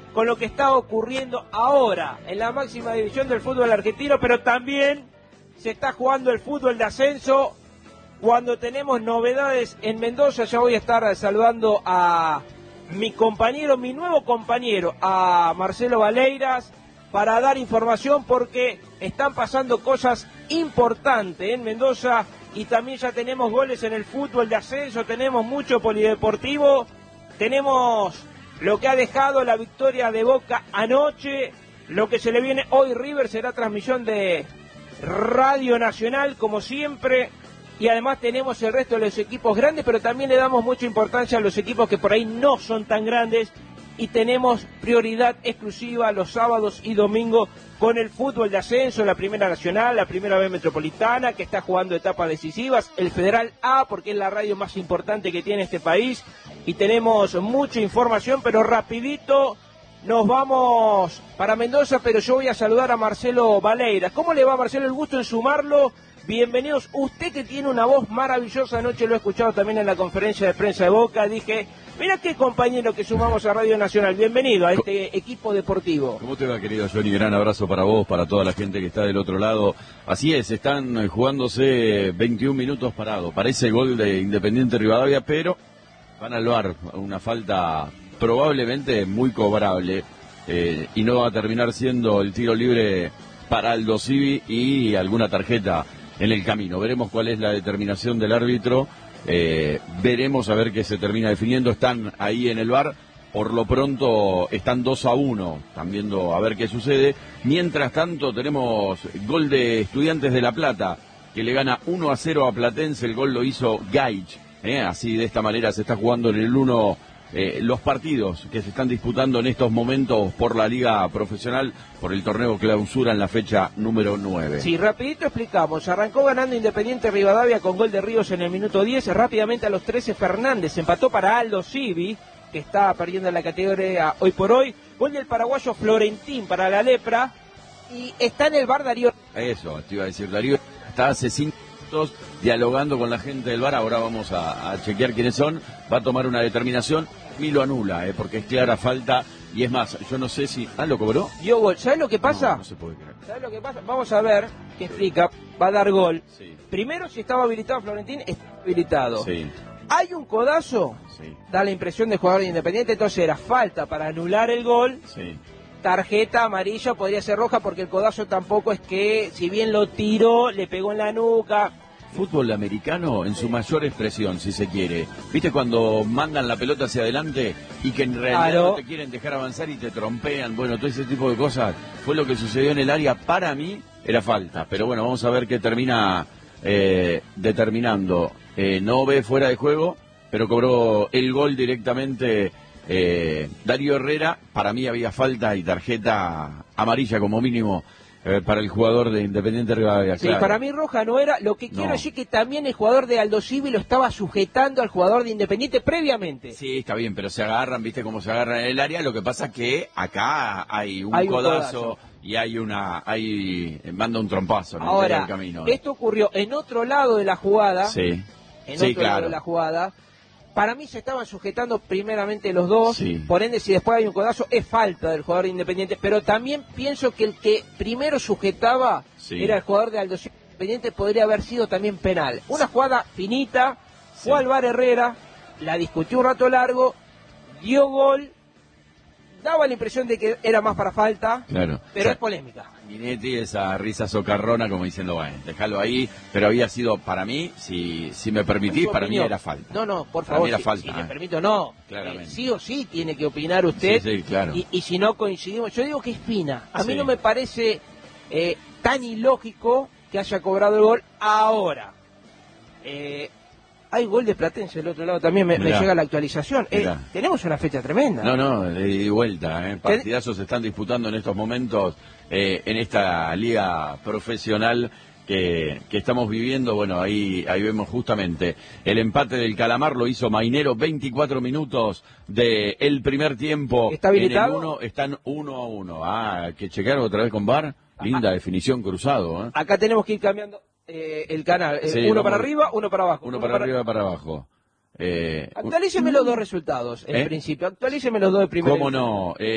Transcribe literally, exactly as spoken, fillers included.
con lo que está ocurriendo ahora en la máxima división del fútbol argentino, pero también se está jugando el fútbol de ascenso cuando tenemos novedades en Mendoza. Ya voy a estar saludando a mi compañero, mi nuevo compañero, a Marcelo Valeiras, para dar información porque están pasando cosas importantes en Mendoza y también ya tenemos goles en el fútbol de ascenso, tenemos mucho polideportivo, tenemos lo que ha dejado la victoria de Boca anoche, lo que se le viene hoy River será transmisión de Radio Nacional como siempre, y además tenemos el resto de los equipos grandes, pero también le damos mucha importancia a los equipos que por ahí no son tan grandes, y tenemos prioridad exclusiva los sábados y domingos con el fútbol de ascenso, la Primera Nacional, la Primera B Metropolitana, que está jugando etapas decisivas, el Federal A, porque es la radio más importante que tiene este país, y tenemos mucha información, pero rapidito nos vamos para Mendoza, pero yo voy a saludar a Marcelo Valeiras. ¿Cómo le va, Marcelo? El gusto en sumarlo. Bienvenidos. Usted que tiene una voz maravillosa, anoche lo he escuchado también en la conferencia de prensa de Boca, dije, mira qué compañero que sumamos a Radio Nacional. Bienvenido a este equipo deportivo. ¿Cómo te va, querido Johnny? Gran abrazo para vos, para toda la gente que está del otro lado. Así es, están jugándose veintiún minutos parados. Parece gol de Independiente Rivadavia, pero van al V A R, una falta probablemente muy cobrable, eh, y no va a terminar siendo el tiro libre para Aldo Civi y alguna tarjeta en el camino. Veremos cuál es la determinación del árbitro, eh, veremos a ver qué se termina definiendo. Están ahí en el V A R, por lo pronto están dos a uno, están viendo a ver qué sucede. Mientras tanto tenemos gol de Estudiantes de La Plata, que le gana uno a cero a Platense. El gol lo hizo Gaich, eh, así de esta manera se está jugando en el uno eh, los partidos que se están disputando en estos momentos por la Liga Profesional, por el torneo Clausura en la fecha número nueve. Sí, rapidito explicamos. Arrancó ganando Independiente Rivadavia con gol de Ríos en el minuto diez. Rápidamente a los trece Fernández empató para Aldo Civi, que está perdiendo la categoría hoy por hoy. Gol del paraguayo Florentín para la Lepra. Y está en el V A R Darío. Eso, te iba a decir, Darío está hace cinco minutos dialogando con la gente del V A R. Ahora vamos a, a chequear quiénes son. Va a tomar una determinación y lo anula, eh, porque es clara falta. Y es más, yo no sé si... ¿Ah, lo cobró? Dio gol. ¿Sabes lo que pasa? No, no se puede creer. ¿Sabes lo que pasa? Vamos a ver qué explica. Va a dar gol. Sí. Primero, si estaba habilitado Florentín, está habilitado. Sí. Hay un codazo, Sí. da la impresión de jugador de Independiente, entonces era falta para anular el gol. Sí. Tarjeta amarilla, podría ser roja, porque el codazo tampoco es que, si bien lo tiró, le pegó en la nuca. Fútbol americano en su mayor expresión, si se quiere. ¿Viste cuando mandan la pelota hacia adelante y que en realidad Claro. no te quieren dejar avanzar y te trompean? Bueno, todo ese tipo de cosas fue lo que sucedió en el área. Para mí era falta, pero bueno, vamos a ver qué termina eh, determinando. Eh, no ve fuera de juego, pero cobró el gol directamente eh, Darío Herrera. Para mí había falta y tarjeta amarilla como mínimo Eh, para el jugador de Independiente Rivadavia. Sí, claro. para mí roja no era. Lo que quiero No. decir que también el jugador de Aldo Civi lo estaba sujetando al jugador de Independiente previamente. Sí, está bien, pero se agarran, viste cómo se agarran en el área. Lo que pasa es que acá hay un, Hay un codazo, codazo. y hay una, hay manda un trompazo en el Ahora, medio del camino. ¿eh? esto ocurrió en otro lado de la jugada. Sí, En sí, otro lado claro. de la jugada. Para mí se estaban sujetando primeramente los dos, Sí. por ende si después hay un codazo es falta del jugador de Independiente, pero también pienso que el que primero sujetaba Sí. era el jugador de Aldo Civi. Independiente, podría haber sido también penal. Una jugada finita, fue Sí. al V A R Herrera, la discutió un rato largo, dio gol, daba la impresión de que era más para falta, Claro. pero O sea, es polémica. Minetti, esa risa socarrona como diciendo, bueno, déjalo ahí, pero había sido para mí, si, si me permitís, Su para mí opinión. era falta. No, no, por Para favor, mí era si, falta, si le eh. permito, no. Claramente. Eh, sí o sí tiene que opinar usted. Sí, sí, claro. Y, y si no coincidimos, yo digo que es fina. A mí Sí. no me parece eh, tan ilógico que haya cobrado el gol ahora. Eh, hay gol de Platense del otro lado también, me, me Mirá. llega la actualización. Eh, Mirá. tenemos una fecha tremenda. No, no, de ida y vuelta, ¿eh? Partidazos se están disputando en estos momentos eh, en esta liga profesional que, que estamos viviendo. Bueno, ahí, ahí vemos justamente el empate del Calamar, lo hizo Mainero, veinticuatro minutos del primer tiempo. ¿Está habilitado? En el uno, están uno a uno. Ah, que chequearon otra vez con V A R. Linda definición cruzado, ¿eh? Acá tenemos que ir cambiando eh, el canal. Eh, Sí, uno vamos. para arriba, uno para abajo. Uno para arriba, para abajo. Eh, Actualíceme los dos resultados, en ¿Eh? principio. Actualíceme los dos de primero. ¿Cómo no? Eh,